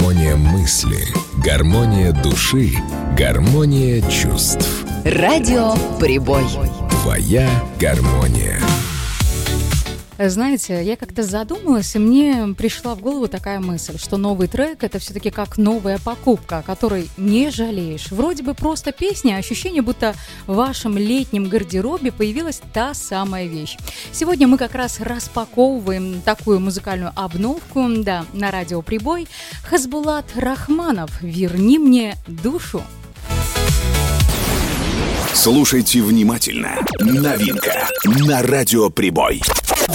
Гармония мысли, гармония души, гармония чувств. Радио Прибой. Твоя гармония. Знаете, я как-то задумалась, и мне пришла в голову такая мысль, что новый трек — это все-таки как новая покупка, о которой не жалеешь. Вроде бы просто песня, а ощущение, будто в вашем летнем гардеробе появилась та самая вещь. Сегодня мы как раз распаковываем такую музыкальную обновку, да, на радио Прибой. Хасбулат Рахманов «Верни мне душу». Слушайте внимательно. Новинка на радио Прибой.